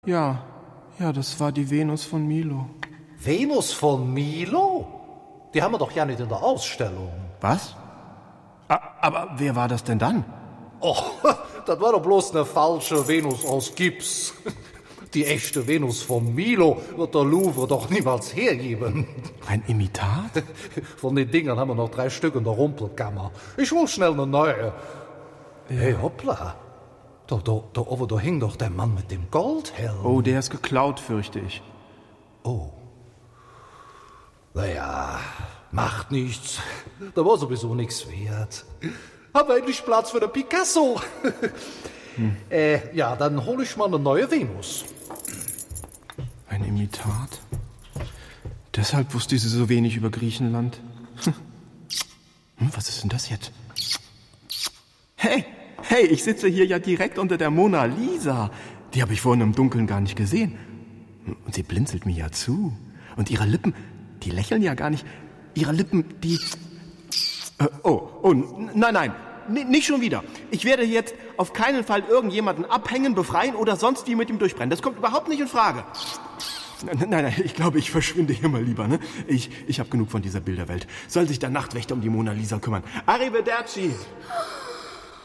Ja, das war die Venus von Milo. Venus von Milo? Die haben wir doch ja nicht in der Ausstellung. Was? Aber wer war das denn dann? Oh, das war doch bloß eine falsche Venus aus Gips. Die echte Venus von Milo wird der Louvre doch niemals hergeben. Ein Imitat? Von den Dingern haben wir noch 3 Stück in der Rumpelkammer. Ich hol schnell eine neue. Ja. Hey, hoppla. Da oben, da hing doch der Mann mit dem Goldhelm. Oh, der ist geklaut, fürchte ich. Oh. Naja, macht nichts. Da war sowieso nichts wert. Haben wir endlich Platz für den Picasso. Ja, dann hole ich mal eine neue Venus. Ein Imitat? Deshalb wusste sie so wenig über Griechenland. Was ist denn das jetzt? Hey, ich sitze hier ja direkt unter der Mona Lisa. Die habe ich vorhin im Dunkeln gar nicht gesehen. Und sie blinzelt mir ja zu. Und ihre Lippen, die lächeln ja gar nicht. Ihre Lippen, die... Nein, nicht schon wieder. Ich werde jetzt auf keinen Fall irgendjemanden abhängen, befreien oder sonst wie mit ihm durchbrennen. Das kommt überhaupt nicht in Frage. Nein, ich glaube, ich verschwinde hier mal lieber. Ne? Ich habe genug von dieser Bilderwelt. Soll sich der Nachtwächter um die Mona Lisa kümmern. Arrivederci.